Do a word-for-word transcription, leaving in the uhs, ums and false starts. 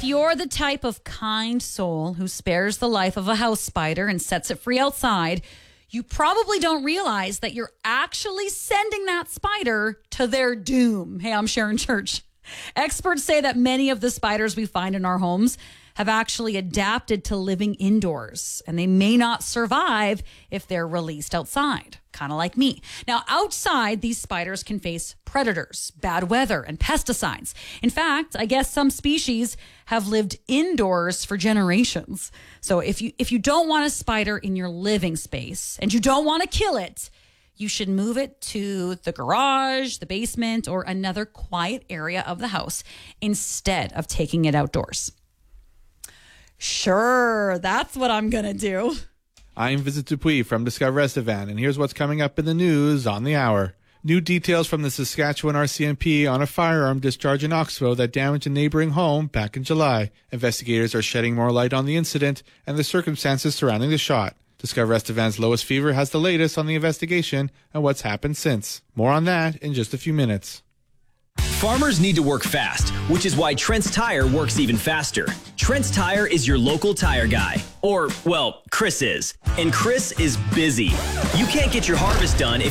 you're the type of kind soul who spares the life of a house spider and sets it free outside, you probably don't realize that you're actually sending that spider to their doom. Hey, I'm Sharon Church. Experts say that many of the spiders we find in our homes have actually adapted to living indoors, and they may not survive if they're released outside, kind of like me. Now, outside, these spiders can face predators, bad weather, and pesticides. In fact, I guess some species have lived indoors for generations. So if you if you don't want a spider in your living space and you don't want to kill it, you should move it to the garage, the basement, or another quiet area of the house instead of taking it outdoors. Sure, that's what I'm going to do. I'm Vincent Dupuis from Discover Estevan, and here's what's coming up in the news on the hour. New details from the Saskatchewan R C M P on a firearm discharge in Oxbow that damaged a neighboring home back in July. Investigators are shedding more light on the incident and the circumstances surrounding the shot. Discover Estevan's Lois Fever has the latest on the investigation and what's happened since. More on that in just a few minutes. Farmers need to work fast, which is why Trent's Tire works even faster. Trent's Tire is your local tire guy. Or, well, Chris is. And Chris is busy. You can't get your harvest done if